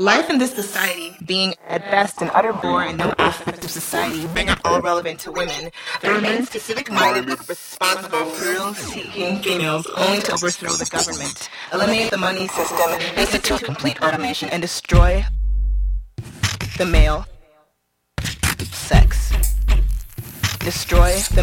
Life in this society, being at best an utter bore in no aspect of society, being at all relevant to women, there remain specific-minded, responsible, thrill-seeking females only to overthrow the government, eliminate the money system, institute complete automation, and destroy the male sex. Destroy the